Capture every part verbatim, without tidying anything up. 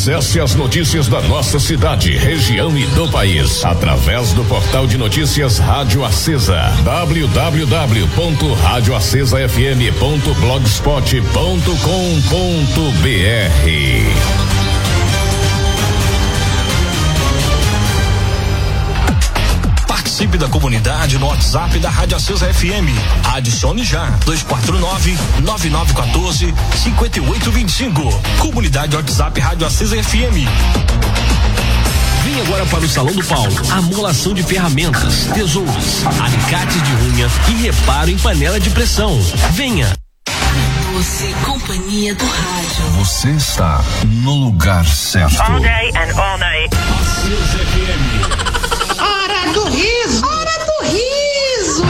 Acesse as notícias da nossa cidade, região e do país através do portal de notícias Rádio Acesa, w w w ponto rádio acesa f m ponto blogspot ponto com ponto b r. Participe da comunidade no WhatsApp da Rádio Acesa F M. Adicione já dois quatro nove, nove nove um quatro, cinco oito dois cinco. Comunidade WhatsApp Rádio Acesa F M. Vem agora para o Salão do Paulo. Amolação de ferramentas, tesouras, alicates de unha e reparo em panela de pressão. Venha. Doce Companhia do Rádio. Você está no lugar certo. All day and all night. Acesa F M. Hora do riso! Hora do riso!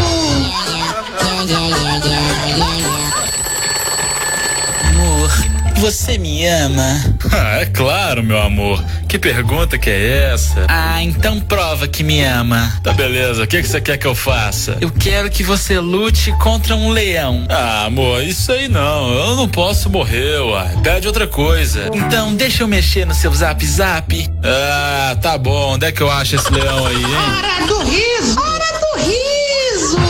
Amor, você me ama? Ah, é claro, meu amor. Que pergunta que é essa? Ah, então prova que me ama. Tá beleza, o que que você quer que eu faça? Eu quero que você lute contra um leão. Ah, amor, isso aí não, eu não posso morrer, uai. Pede outra coisa. Então deixa eu mexer no seu zap zap. Ah, tá bom, onde é que eu acho esse leão aí, hein? Hora do riso! Hora do riso!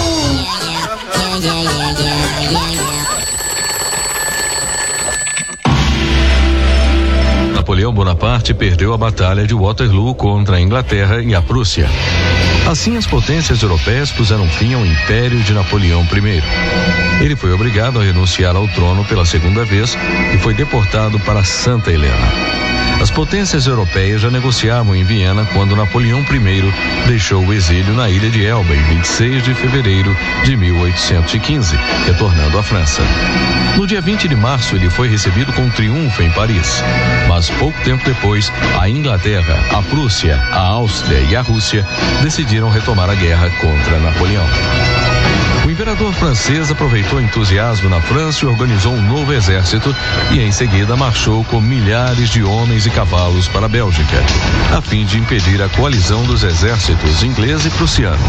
Napoleão Bonaparte perdeu a batalha de Waterloo contra a Inglaterra e a Prússia. Assim, as potências europeias puseram fim ao Império de Napoleão I. Ele foi obrigado a renunciar ao trono pela segunda vez e foi deportado para Santa Helena. As potências europeias já negociavam em Viena quando Napoleão I deixou o exílio na ilha de Elba em vinte e seis de fevereiro de mil oitocentos e quinze, retornando à França. No dia vinte de março, ele foi recebido com triunfo em Paris. Mas pouco tempo depois, a Inglaterra, a Prússia, a Áustria e a Rússia decidiram retomar a guerra contra Napoleão. O imperador francês aproveitou o entusiasmo na França e organizou um novo exército e em seguida marchou com milhares de homens e cavalos para a Bélgica, a fim de impedir a coalizão dos exércitos inglês e prussiano.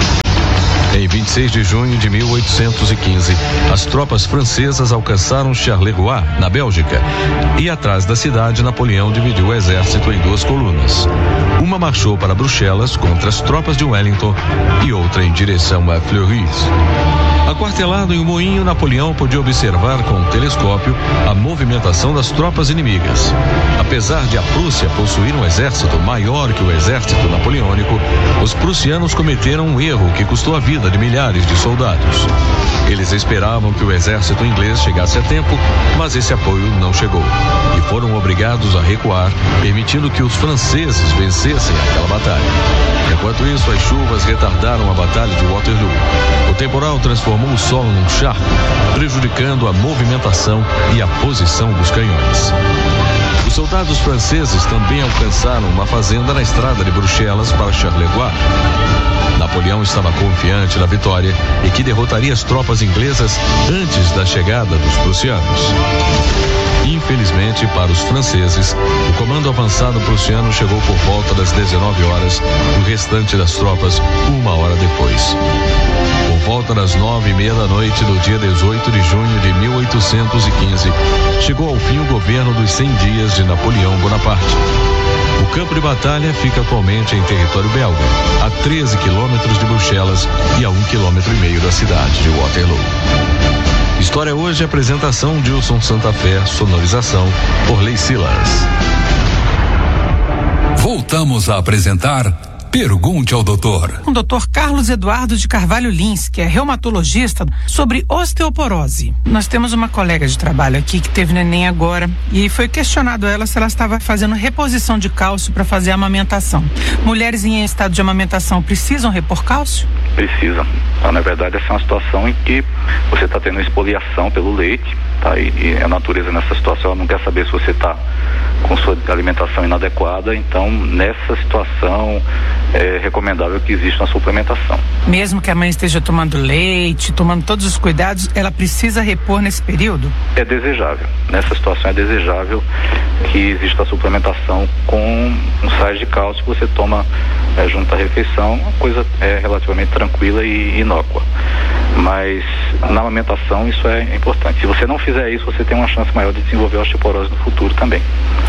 Em vinte e seis de junho de mil oitocentos e quinze, as tropas francesas alcançaram Charleroi, na Bélgica, e atrás da cidade, Napoleão dividiu o exército em duas colunas. Uma marchou para Bruxelas contra as tropas de Wellington e outra em direção a Fleurus. Aquartelado em um moinho, Napoleão podia observar com um telescópio a movimentação das tropas inimigas. Apesar de a Prússia possuir um exército maior que o exército napoleônico, os prussianos cometeram um erro que custou a vida de milhares de soldados. Eles esperavam que o exército inglês chegasse a tempo, mas esse apoio não chegou e foram obrigados a recuar, permitindo que os franceses vencessem aquela batalha. Enquanto isso, as chuvas retardaram a batalha de Waterloo. O temporal transformou o solo num charco, prejudicando a movimentação e a posição dos canhões. Os soldados franceses também alcançaram uma fazenda na estrada de Bruxelas para Charleroi. Napoleão estava confiante na vitória e que derrotaria as tropas inglesas antes da chegada dos prussianos. Infelizmente para os franceses, o comando avançado prussiano chegou por volta das dezenove horas e o restante das tropas uma hora depois. Por volta das nove e meia da noite do dia dezoito de junho de mil oitocentos e quinze, chegou ao fim o governo dos cem dias de Napoleão Bonaparte. O campo de batalha fica atualmente em território belga, a treze quilômetros de Bruxelas e a um quilômetro e meio da cidade de Waterloo. História hoje, apresentação Dilson Santa Fé, sonorização Orley Silas. Voltamos a apresentar Pergunte ao Doutor. Com o doutor Carlos Eduardo de Carvalho Lins, que é reumatologista, sobre osteoporose. Nós temos uma colega de trabalho aqui que teve neném agora e foi questionado a ela se ela estava fazendo reposição de cálcio para fazer a amamentação. Mulheres em estado de amamentação precisam repor cálcio? Precisam. Então, na verdade, essa é uma situação em que você está tendo expoliação pelo leite, tá? E, e a natureza nessa situação, ela não quer saber se você está com sua alimentação inadequada, então nessa situação é recomendável que exista uma suplementação. Mesmo que a mãe esteja tomando leite, tomando todos os cuidados, ela precisa repor nesse período? É desejável. Nessa situação é desejável que exista a suplementação com um sais de cálcio que você toma é, junto à refeição, uma coisa é relativamente tranquila e inócua. Mas na amamentação isso é importante. Se você não fizer isso, você tem uma chance maior de desenvolver osteoporose no futuro também.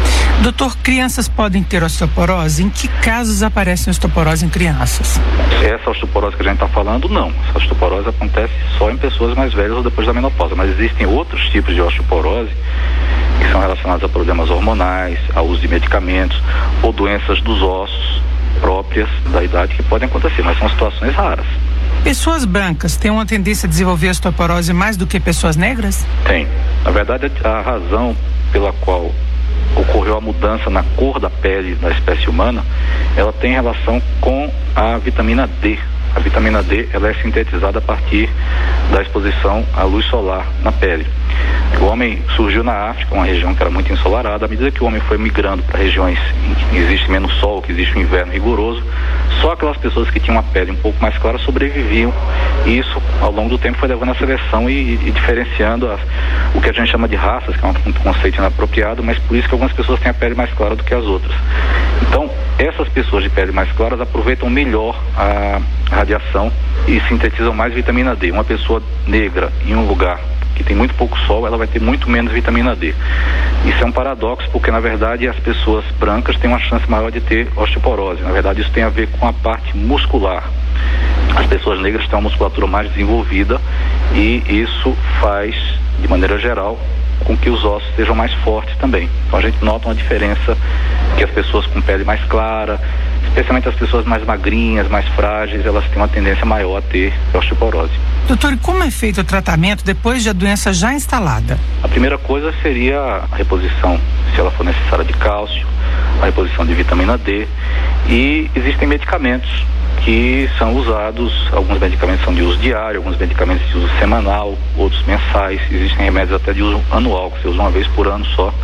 Doutor, crianças podem ter osteoporose? Em que casos aparece osteoporose em crianças? Essa osteoporose que a gente está falando, não. Essa osteoporose acontece só em pessoas mais velhas ou depois da menopausa, mas existem outros tipos de osteoporose que são relacionados a problemas hormonais, a uso de medicamentos ou doenças dos ossos próprias da idade que podem acontecer, mas são situações raras. Pessoas brancas têm uma tendência a desenvolver osteoporose mais do que pessoas negras? Tem. Na verdade, a razão pela qual ocorreu a mudança na cor da pele da espécie humana, ela tem relação com a vitamina D. A vitamina D, ela é sintetizada a partir da exposição à luz solar na pele. O homem surgiu na África, uma região que era muito ensolarada. À medida que o homem foi migrando para regiões em que existe menos sol, que existe um inverno rigoroso, só aquelas pessoas que tinham a pele um pouco mais clara sobreviviam. E isso, ao longo do tempo, foi levando a seleção e, e diferenciando as, o que a gente chama de raças, que é um, um conceito inapropriado, mas por isso que algumas pessoas têm a pele mais clara do que as outras. Então, essas pessoas de pele mais claras aproveitam melhor a radiação e sintetizam mais vitamina D. Uma pessoa negra em um lugar que tem muito pouco sol, ela vai ter muito menos vitamina D. Isso é um paradoxo, porque na verdade as pessoas brancas têm uma chance maior de ter osteoporose. Na verdade, isso tem a ver com a parte muscular. As pessoas negras têm uma musculatura mais desenvolvida e isso faz, de maneira geral, com que os ossos sejam mais fortes também. Então a gente nota uma diferença que as pessoas com pele mais clara, especialmente as pessoas mais magrinhas, mais frágeis, elas têm uma tendência maior a ter osteoporose. Doutor, e como é feito o tratamento depois de a doença já instalada? A primeira coisa seria a reposição, se ela for necessária, de cálcio, a reposição de vitamina D, e existem medicamentos que são usados, alguns medicamentos são de uso diário, alguns medicamentos de uso semanal, outros mensais, existem remédios até de uso anual, que se usa uma vez por ano só,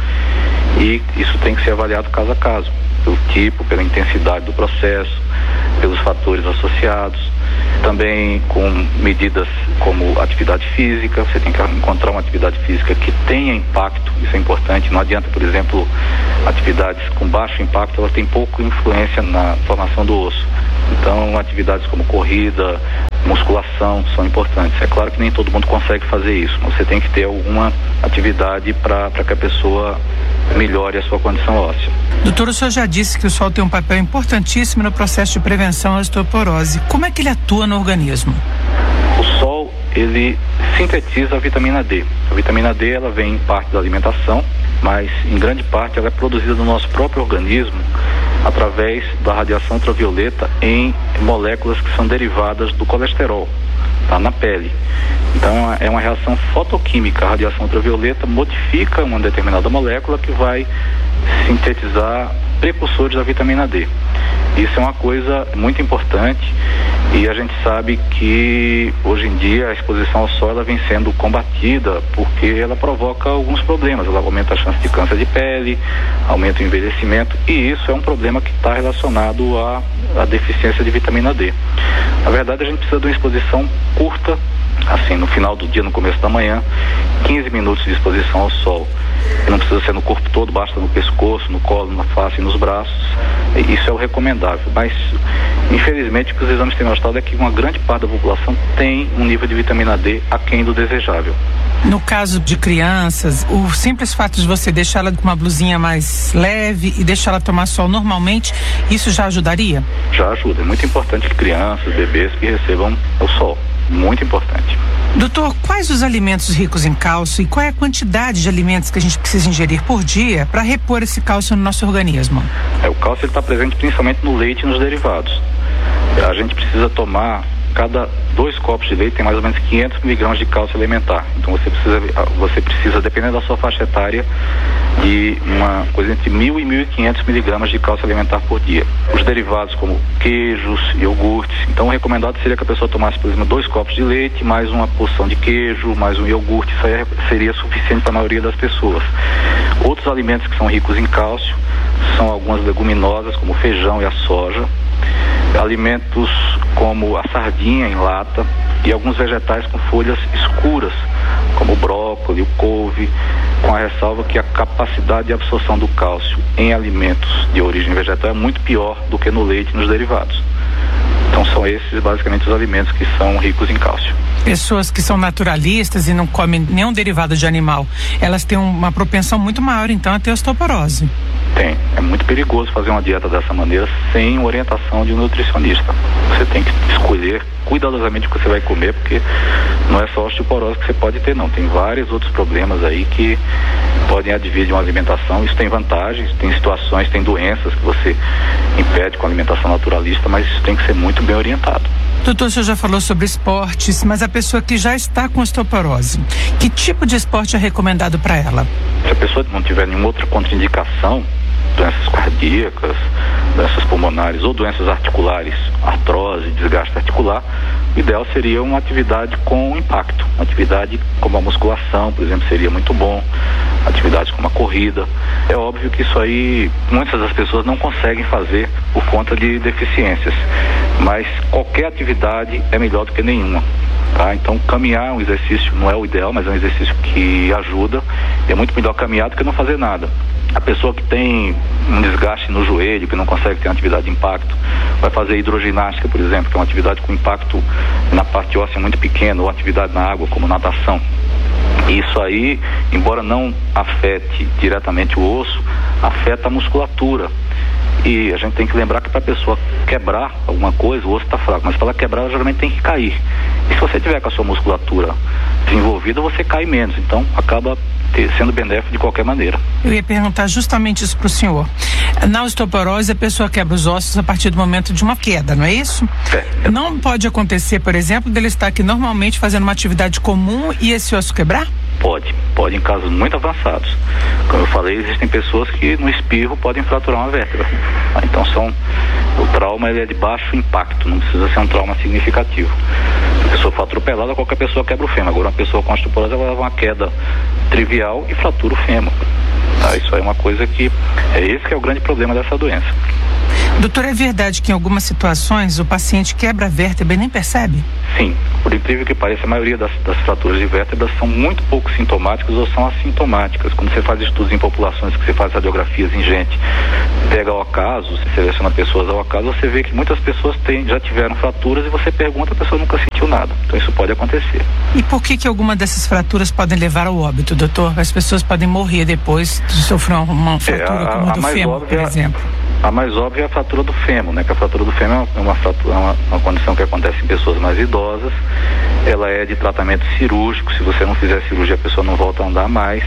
e isso tem que ser avaliado caso a caso, pelo tipo, pela intensidade do processo, pelos fatores associados, também com medidas como atividade física. Você tem que encontrar uma atividade física que tenha impacto, isso é importante. Não adianta, por exemplo, atividades com baixo impacto, elas têm pouca influência na formação do osso. Então, atividades como corrida, musculação são importantes. É claro que nem todo mundo consegue fazer isso, mas você tem que ter alguma atividade para que a pessoa melhore a sua condição óssea. Doutor, o senhor já disse que o sol tem um papel importantíssimo no processo de prevenção à osteoporose. Como é que ele atua no organismo? O sol, ele sintetiza a vitamina D. A vitamina D, ela vem em parte da alimentação, mas em grande parte ela é produzida no nosso próprio organismo através da radiação ultravioleta em moléculas que são derivadas do colesterol, tá, na pele. Então é uma reação fotoquímica. A radiação ultravioleta modifica uma determinada molécula que vai sintetizar precursores da vitamina D. Isso é uma coisa muito importante e a gente sabe que hoje em dia a exposição ao sol ela vem sendo combatida porque ela provoca alguns problemas. Ela aumenta a chance de câncer de pele, aumenta o envelhecimento, e isso é um problema que está relacionado à, à deficiência de vitamina D. Na verdade, a gente precisa de uma exposição curta, assim, no final do dia, no começo da manhã, quinze minutos de exposição ao sol. Não precisa ser no corpo todo, basta no pescoço, no colo, na face e nos braços. Isso é o recomendável. Mas, infelizmente, o que os exames têm mostrado é que uma grande parte da população tem um nível de vitamina D aquém do desejável. No caso de crianças, o simples fato de você deixar ela com uma blusinha mais leve e deixar ela tomar sol normalmente, isso já ajudaria? Já ajuda. É muito importante que crianças, bebês que recebam o sol. Muito importante. Doutor, quais os alimentos ricos em cálcio e qual é a quantidade de alimentos que a gente precisa ingerir por dia para repor esse cálcio no nosso organismo? É, o cálcio está presente principalmente no leite e nos derivados. A gente precisa tomar, cada dois copos de leite tem mais ou menos quinhentos miligramas de cálcio elementar. Então você precisa, você precisa, dependendo da sua faixa etária, de uma coisa entre mil e mil e quinhentos miligramas de cálcio elementar por dia. Os derivados como queijos, iogurtes. Então o recomendado seria que a pessoa tomasse, por exemplo, dois copos de leite, mais uma porção de queijo, mais um iogurte. Isso aí seria suficiente para a maioria das pessoas. Outros alimentos que são ricos em cálcio são algumas leguminosas, como o feijão e a soja. Alimentos como a sardinha em lata e alguns vegetais com folhas escuras, como o brócolis, o couve, com a ressalva que a capacidade de absorção do cálcio em alimentos de origem vegetal é muito pior do que no leite e nos derivados. Então são esses basicamente os alimentos que são ricos em cálcio. Pessoas que são naturalistas e não comem nenhum derivado de animal, elas têm uma propensão muito maior então a ter osteoporose. Tem. É muito perigoso fazer uma dieta dessa maneira sem orientação de um nutricionista. Você tem que escolher cuidadosamente o que você vai comer, porque não é só osteoporose que você pode ter, não. Tem vários outros problemas aí que podem advir de uma alimentação. Isso tem vantagens, tem situações, tem doenças que você impede com a alimentação naturalista, mas isso tem que ser muito bem orientado. Doutor, o senhor já falou sobre esportes, mas a pessoa que já está com osteoporose, que tipo de esporte é recomendado para ela? Se a pessoa não tiver nenhuma outra contraindicação, doenças cardíacas, doenças pulmonares ou doenças articulares, artrose, desgaste articular, o ideal seria uma atividade com impacto. Uma atividade como a musculação, por exemplo, seria muito bom. Atividades como a corrida. É óbvio que isso aí, muitas das pessoas não conseguem fazer por conta de deficiências, mas qualquer atividade é melhor do que nenhuma. Tá? Então caminhar é um exercício, não é o ideal, mas é um exercício que ajuda. É muito melhor caminhar do que não fazer nada. A pessoa que tem um desgaste no joelho, que não consegue ter uma atividade de impacto, vai fazer hidroginástica, por exemplo, que é uma atividade com impacto na parte óssea muito pequena, ou atividade na água, como natação. Isso aí, embora não afete diretamente o osso, afeta a musculatura. E a gente tem que lembrar que para a pessoa quebrar alguma coisa, o osso está fraco, mas para ela quebrar, ela geralmente tem que cair. E se você tiver com a sua musculatura desenvolvida, você cai menos. Então, acaba ter, sendo benéfico de qualquer maneira. Eu ia perguntar justamente isso para o senhor. Na osteoporose, a pessoa quebra os ossos a partir do momento de uma queda, não é isso? É. Não pode acontecer, por exemplo, dele estar aqui normalmente fazendo uma atividade comum e esse osso quebrar? Pode, pode em casos muito avançados. Como eu falei, existem pessoas que no espirro podem fraturar uma vértebra. Então são, o trauma ele é de baixo impacto, não precisa ser um trauma significativo. Se a pessoa for atropelada, qualquer pessoa quebra o fêmur. Agora uma pessoa com osteoporose ela leva uma queda trivial e fratura o fêmur. Tá? Isso aí é uma coisa que, é esse que é o grande problema dessa doença. Doutor, é verdade que em algumas situações o paciente quebra a vértebra e nem percebe? Sim, por incrível que pareça, a maioria das, das fraturas de vértebras são muito pouco sintomáticas ou são assintomáticas. Quando você faz estudos em populações, que você faz radiografias em gente, pega ao acaso, você seleciona pessoas ao acaso, você vê que muitas pessoas têm, já tiveram fraturas e você pergunta, a pessoa nunca sentiu nada. Então isso pode acontecer. E por que que alguma dessas fraturas podem levar ao óbito, doutor? As pessoas podem morrer depois de sofrer uma fratura, é, a, como a do fêmur, por exemplo. A mais óbvia é a fratura do fêmur, né? Que a fratura do fêmur é uma, fratura, uma, uma condição que acontece em pessoas mais idosas. Ela é de tratamento cirúrgico. Se você não fizer cirurgia, a pessoa não volta a andar mais.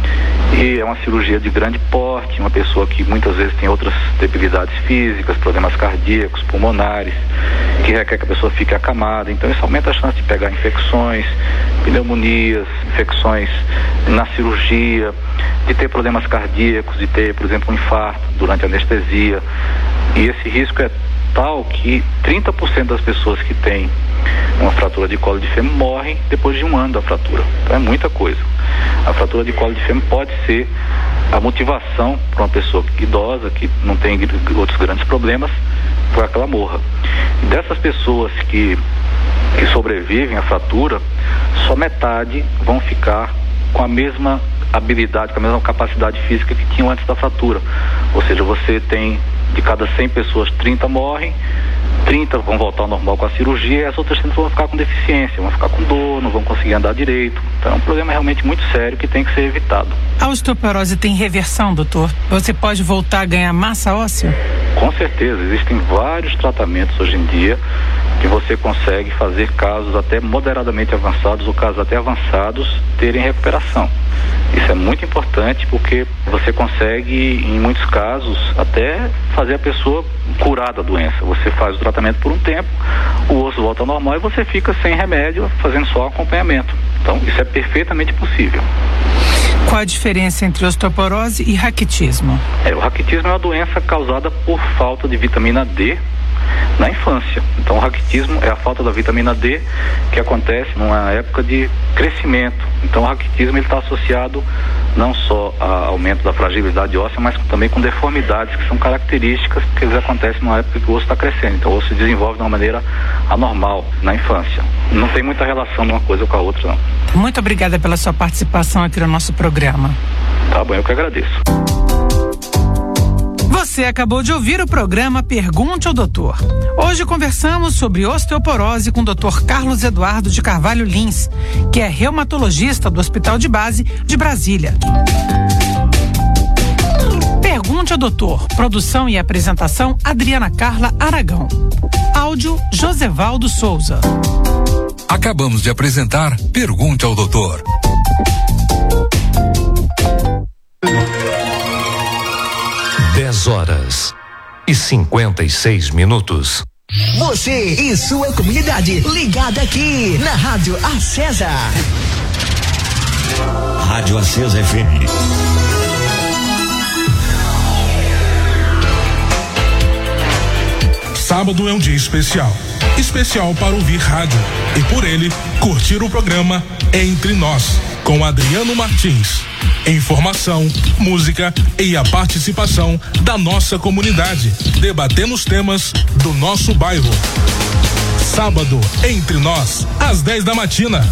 E é uma cirurgia de grande porte, uma pessoa que muitas vezes tem outras debilidades físicas, problemas cardíacos, pulmonares, que requer que a pessoa fique acamada. Então isso aumenta a chance de pegar infecções, pneumonias, infecções na cirurgia, de ter problemas cardíacos, de ter, por exemplo, um infarto durante a anestesia. E esse risco é tal que trinta por cento das pessoas que têm uma fratura de colo de fêmur morrem depois de um ano da fratura. Então é muita coisa. A fratura de colo de fêmur pode ser a motivação para uma pessoa idosa que não tem outros grandes problemas para que ela morra. E dessas pessoas que, que sobrevivem à fratura, só metade vão ficar com a mesma habilidade, com a mesma capacidade física que tinham antes da fratura. Ou seja, você tem de cada cem pessoas, trinta morrem, trinta vão voltar ao normal com a cirurgia e as outras trinta vão ficar com deficiência, vão ficar com dor, não vão conseguir andar direito. Então é um problema realmente muito sério que tem que ser evitado. A osteoporose tem reversão, doutor? Você pode voltar a ganhar massa óssea? Com certeza, existem vários tratamentos hoje em dia que você consegue fazer casos até moderadamente avançados ou casos até avançados terem recuperação. Isso é muito importante porque você consegue, em muitos casos, até fazer a pessoa curar da doença. Você faz o tratamento por um tempo, o osso volta ao normal e você fica sem remédio, fazendo só acompanhamento. Então, isso é perfeitamente possível. Qual a diferença entre osteoporose e raquitismo? É, o raquitismo é uma doença causada por falta de vitamina D na infância. Então o raquitismo é a falta da vitamina D que acontece numa época de crescimento. Então o raquitismo está associado não só ao aumento da fragilidade óssea, mas também com deformidades que são características que eles acontecem numa época que o osso está crescendo. Então o osso se desenvolve de uma maneira anormal na infância. Não tem muita relação de uma coisa com a outra, não. Muito obrigada pela sua participação aqui no nosso programa. Tá bom, eu que agradeço. Você Você acabou de ouvir o programa Pergunte ao Doutor. Hoje conversamos sobre osteoporose com o doutor Carlos Eduardo de Carvalho Lins, que é reumatologista do Hospital de Base de Brasília. Pergunte ao Doutor. Produção e apresentação Adriana Carla Aragão. Áudio Josevaldo Souza. Acabamos de apresentar Pergunte ao Doutor. dez horas e cinquenta e seis minutos. Você e sua comunidade ligada aqui na Rádio Acesa. Rádio Acesa F M. Sábado é um dia especial. Especial para ouvir rádio e por ele curtir o programa Entre Nós, com Adriano Martins. Informação, música e a participação da nossa comunidade, debatendo os temas do nosso bairro. Sábado, Entre Nós, às dez da matina.